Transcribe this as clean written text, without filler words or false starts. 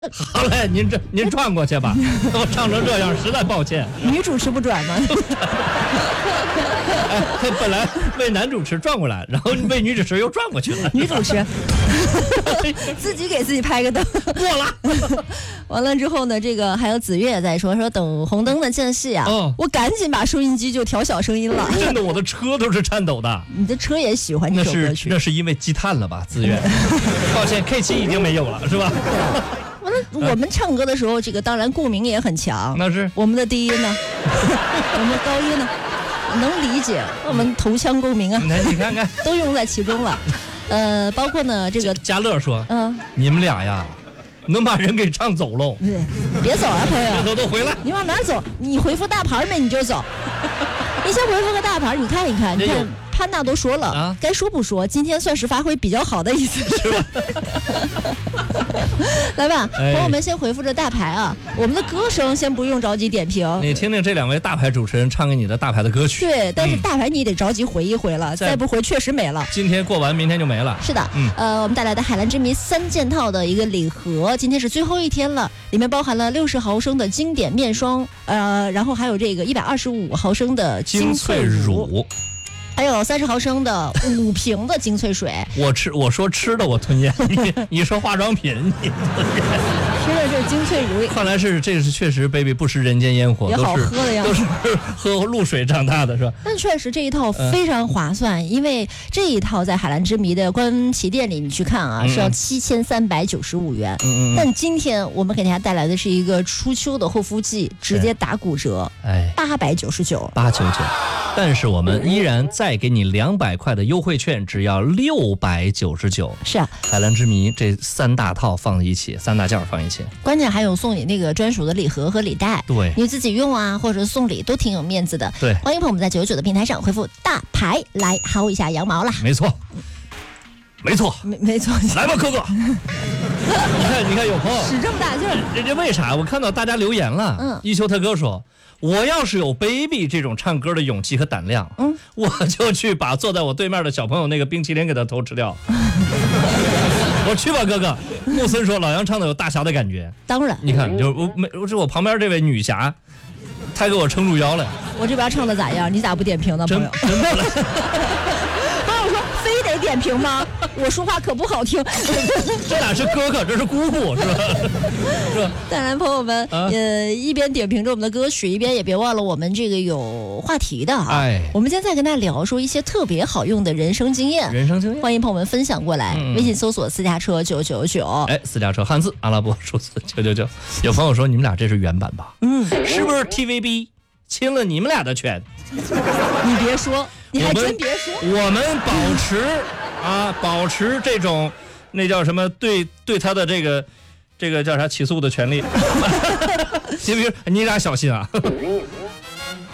好嘞，您转过去吧，我唱成这样，实在抱歉。 女主持不转吗？ 哎，他本来为男主持转过来，然后为女主持又转过去了。 女主持自己给自己拍个灯， 过了。 完了之后呢，这个还有子越在说等红灯的间隙啊，我赶紧把收音机就调小声音了。 真的，我的车都是颤抖的。 你的车也喜欢这首歌曲？ 那是因为积碳了吧？子越，抱歉 ，K7 已经没有了，是吧？ 完了，我们唱歌的时候，这个当然共鸣也很强。 那是我们的低音呢，我们高音呢，能理解，我们头腔共鸣啊， 你看看， 都用在其中了。包括呢这个嘉乐说，你们俩呀，能把人给唱走喽。 对，别走啊，朋友， 都回来。 你往哪走？你回复大牌没你就走。你先回复个大牌，你看一看，你看。潘娜都说了，该说不说，今天算是发挥比较好的一次， 是吧？ 来吧，朋友们先回复着大牌啊，我们的歌声先不用着急点评， 你听听这两位大牌主持人唱给你的大牌的歌曲。 对，但是大牌你得着急回一回了，再不回确实没了。 今天过完，明天就没了。 是的，我们带来的海蓝之谜3件套的一个礼盒，今天是最后一天了，里面包含了60毫升的经典面霜，然后还有这个125毫升的精粹乳。还有30毫升的5瓶的精粹水。 我说吃的我吞咽，你说化妆品你吃的是精粹乳。 看来这是确实 baby 不食人间烟火， 也好喝的样子， 都是喝露水长大的是吧？ 但确实这一套非常划算，因为这一套在海蓝之谜的官旗店里你去看啊，是要7395元。但今天我们给大家带来的是一个初秋的护肤剂，直接打骨折，899。 但是我们依然再给你200块的优惠券，只要699。 是啊， 海蓝之谜这3大套放一起，3大件放一起， 关键还有送你那个专属的礼盒和礼袋。 对， 你自己用啊，或者送礼都挺有面子的。 对， 欢迎朋友们在99的平台上回复大牌来薅一下羊毛啦。 没错，没错，来吧，哥哥。你看，有朋友使这么大劲儿， 人家为啥？我看到大家留言了。一休他哥说，我要是有 baby 这种唱歌的勇气和胆量，我就去把坐在我对面的小朋友那个冰淇淋给他偷吃掉。我去吧，哥哥。木森说，老杨唱的有大侠的感觉。 当然， 你看，我旁边这位女侠，她给我撑住腰了。 我这边唱的咋样？你咋不点评呢，朋友？ 真不赖。 朋友说，非得点评吗？我说话可不好听。 这哪是哥哥，这是姑姑，是吧？是吧？ 当然，朋友们，一边点评着我们的歌曲，一边也别忘了我们这个有话题的啊。我们今天再跟大家聊说一些特别好用的人生经验。欢迎朋友们分享过来，微信搜索私家车999。 私家车汉字阿拉伯数字999。有朋友说你们俩这是原版吧？是不是 TVB 亲了你们俩的权？ 你别说，你还真别说。 我们保持这种那叫什么对他的这个叫啥起诉的权利。你俩小心啊。